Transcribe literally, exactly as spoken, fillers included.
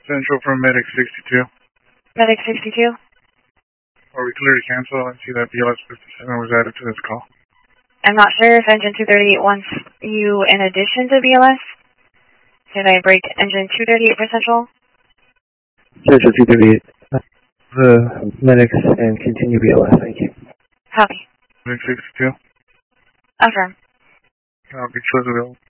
Central from Medic sixty-two. Medic sixty-two? Are we clear to cancel? I see that B L S fifty-seven was added to this call. I'm not sure if engine two thirty-eight wants you in addition to B L S. Should I break engine two thirty-eight for Central? Central two thirty-eight. The medics and continue B L S, thank you. Copy. Medic sixty-two? Affirm. Copy, choice available.